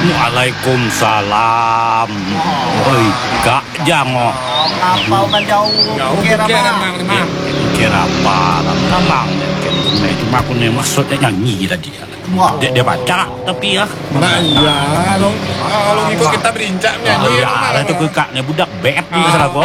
Waalaikumsalam. Oi, Kak Jango. Apa kan jauh kira Memang. Kira apa? Memang cuma aku nih maksudnya nyanyi tadi. Dia baca tapi ya. Nah iya, kalau ikut kita berincak nyanyi. Ya, itu kekaknya budak bet juga salah kok.